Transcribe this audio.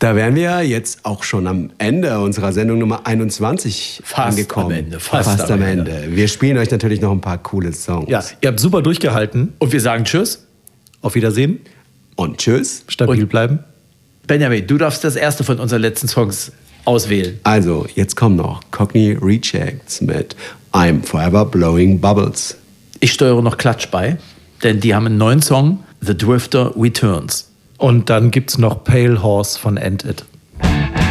Da wären wir jetzt auch schon am Ende unserer Sendung Nummer 21 angekommen. Fast am Ende. Wir spielen euch natürlich noch ein paar coole Songs. Ja, ihr habt super durchgehalten. Und wir sagen Tschüss. Auf Wiedersehen. Und tschüss. Stabil bleiben. Benjamin, du darfst das erste von unseren letzten Songs auswählen. Also, jetzt kommen noch Cockney Rejects mit I'm Forever Blowing Bubbles. Ich steuere noch Klatsch bei, denn die haben einen neuen Song, The Drifter Returns. Und dann gibt's noch Pale Horse von End It.